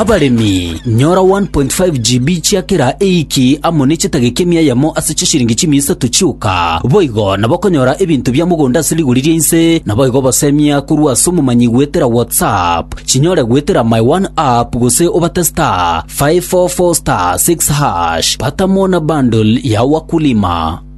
abaremi nyora 1.5 GB chiakira eiki amone chitagikemia yamo ase shiringi chimisa tuchuka boigo nabokonyora ebintu bya mugunda siliguririe inse naboigo basemia kurwa sumu manyi gwetera WhatsApp chinyore gwetera my one app gose obata star 544 star 6 hash pata mona bundle ya wakulima.